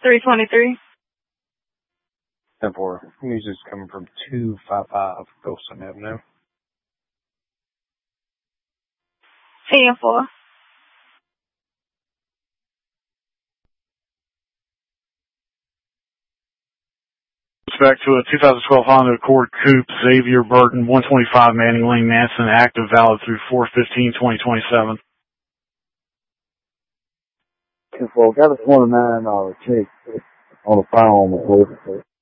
323. 10-4. News is coming from 255 Golson Avenue. 10-4. Back to a 2012 Honda Accord Coupe, Xavier Burton, 125 Manning Lane, Manson, active, valid through 4/15/2027. 10-4, got a $29 check on the phone with